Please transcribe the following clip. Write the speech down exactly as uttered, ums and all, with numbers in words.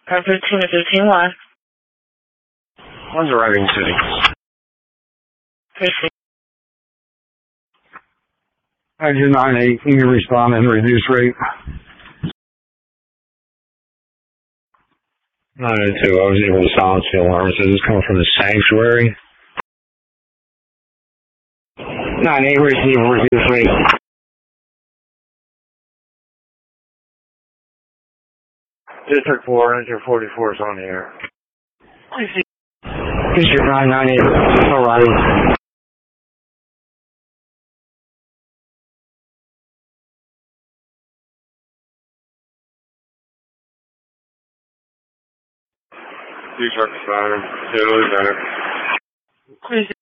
Car fifteen to fifteen one. One's arriving city. fifteen. Engine nine eight, can you respond and reduce rate? nine two, I was able to silence the alarms. Is this coming from the sanctuary? nine eight, receive, reduce rate. District four, Enter forty-four is on the air. District nine nine eight, arriving. District five, zero, center.